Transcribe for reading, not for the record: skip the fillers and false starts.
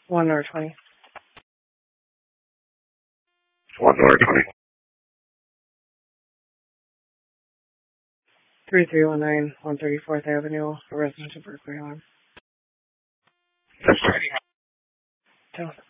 $1.20. $1.20. 3319 134th Avenue, a resident of Berkeley Island. Yes, sir.